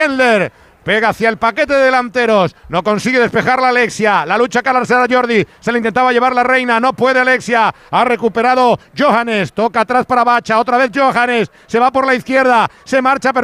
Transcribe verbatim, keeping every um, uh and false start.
Endler. Pega hacia el paquete de delanteros. No consigue despejar la Alexia. La lucha Calarsera Jordi. Se le intentaba llevar la Reina. No puede Alexia. Ha recuperado Johannes. Toca atrás para Bacha. Otra vez Johannes. Se va por la izquierda. Se marcha.